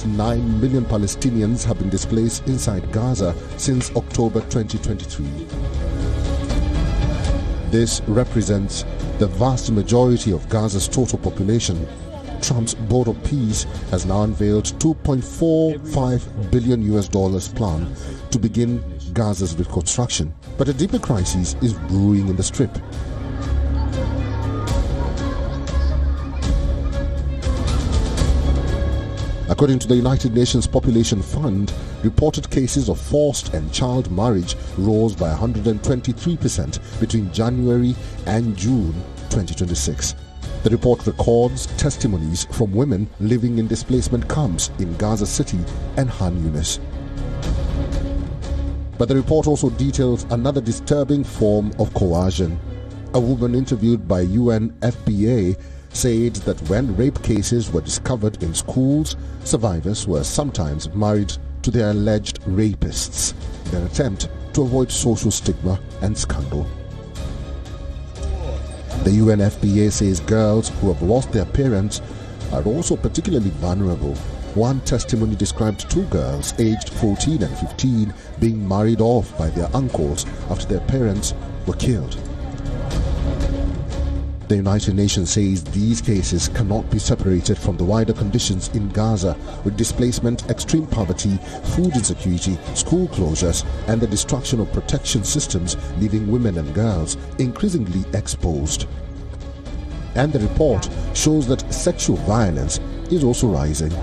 estimates 9 million Palestinians have been displaced inside Gaza since October 2023. This represents the vast majority of Gaza's total population. Trump's Board of Peace has now unveiled $2.45 billion plan to begin Gaza's reconstruction. But a deeper crisis is brewing in the Strip. According to the United Nations Population Fund, reported cases of forced and child marriage rose by 123% between January and June 2026. The report records testimonies from women living in displacement camps in Gaza City and Han Yunis. But the report also details another disturbing form of coercion. A woman interviewed by UNFPA said that when rape cases were discovered in schools, survivors were sometimes married to their alleged rapists in an attempt to avoid social stigma and scandal. The UNFPA says girls who have lost their parents are also particularly vulnerable. One testimony described 2 girls aged 14 and 15 being married off by their uncles after their parents were killed. The United Nations says these cases cannot be separated from the wider conditions in Gaza, with displacement, extreme poverty, food insecurity, school closures, and the destruction of protection systems, leaving women and girls increasingly exposed. And the report shows that sexual violence is also rising.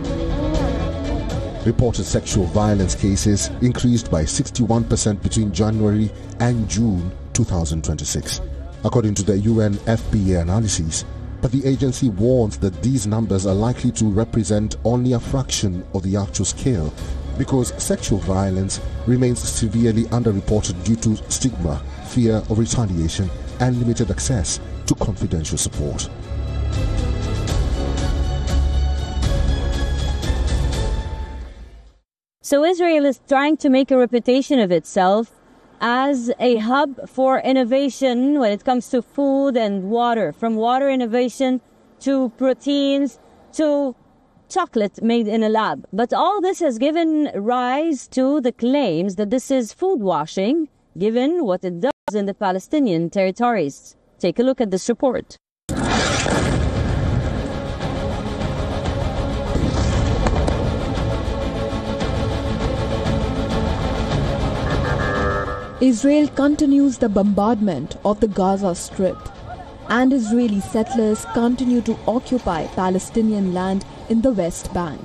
Reported sexual violence cases increased by 61% between January and June 2026. According to the UNFPA analysis, but the agency warns that these numbers are likely to represent only a fraction of the actual scale, because sexual violence remains severely underreported due to stigma, fear of retaliation, and limited access to confidential support. So Israel is trying to make a reputation of itself as a hub for innovation when it comes to food and water, from water innovation to proteins to chocolate made in a lab. But all this has given rise to the claims that this is food washing, given what it does in the Palestinian territories. Take a look at this report. Israel continues the bombardment of the Gaza Strip, and Israeli settlers continue to occupy Palestinian land in the West Bank.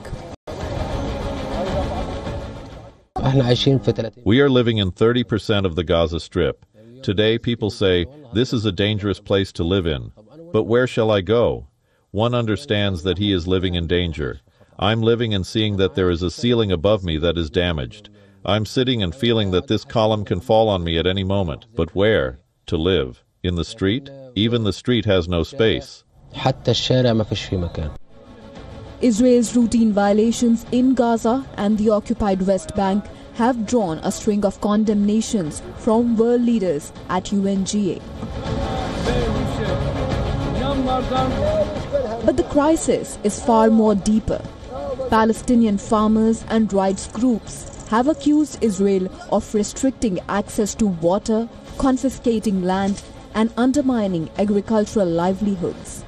We are living in 30% of the Gaza Strip. Today people say, this is a dangerous place to live in. But where shall I go? One understands that he is living in danger. I'm living and seeing that there is a ceiling above me that is damaged. I'm sitting and feeling that this column can fall on me at any moment. But where? To live? In the street? Even the street has no space. Israel's routine violations in Gaza and the occupied West Bank have drawn a string of condemnations from world leaders at UNGA. But the crisis is far more deeper. Palestinian farmers and rights groups have accused Israel of restricting access to water, confiscating land, and undermining agricultural livelihoods.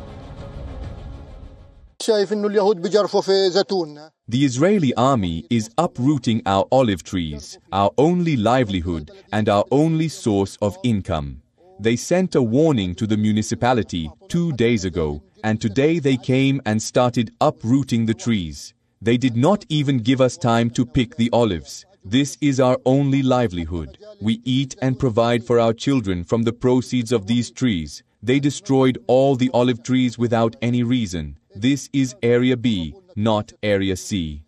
The Israeli army is uprooting our olive trees, our only livelihood and our only source of income. They sent a warning to the municipality 2 days ago, and today they came and started uprooting the trees. They did not even give us time to pick the olives. This is our only livelihood. We eat and provide for our children from the proceeds of these trees. They destroyed all the olive trees without any reason. This is Area B, not Area C.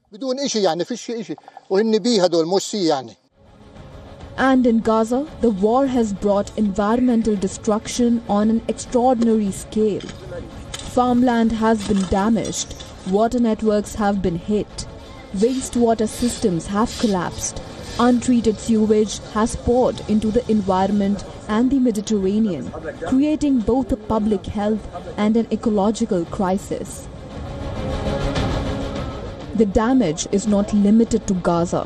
And in Gaza, the war has brought environmental destruction on an extraordinary scale. Farmland has been damaged, water networks have been hit, wastewater systems have collapsed, untreated sewage has poured into the environment and the Mediterranean, creating both a public health and an ecological crisis. The damage is not limited to Gaza.